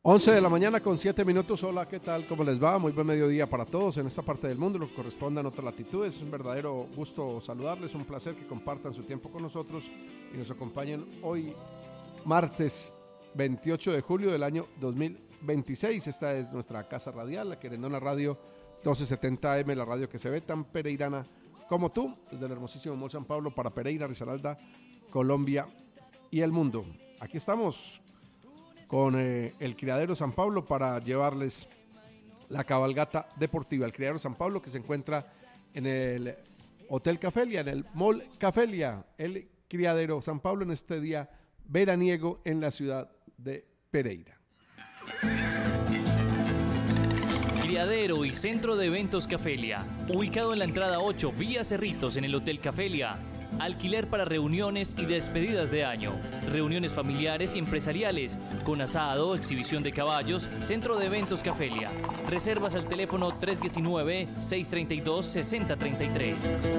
11 de la mañana con 7 minutos. Hola, ¿qué tal? ¿Cómo les va? Muy buen mediodía para todos en esta parte del mundo, lo que corresponde a otras latitudes. Es un verdadero gusto saludarles, un placer que compartan su tiempo con nosotros y nos acompañen hoy, martes 28 de julio del año 2026. Esta es nuestra casa radial, la Querendona Radio 1270 AM, la radio que se ve tan pereirana como tú, desde el hermosísimo Mall San Pablo para Pereira, Risaralda, Colombia y el mundo. Aquí estamos con el Criadero San Pablo para llevarles la cabalgata deportiva. El Criadero San Pablo, que se encuentra en el Hotel Cafelia, en el Mall Cafelia. El Criadero San Pablo en este día veraniego en la ciudad de Pereira. Criadero y Centro de Eventos Cafelia, ubicado en la entrada 8, vía Cerritos, en el Hotel Cafelia. Alquiler para reuniones y despedidas de año, reuniones familiares y empresariales, con asado, exhibición de caballos, Centro de Eventos Cafelia. Reservas al teléfono 319-632-6033.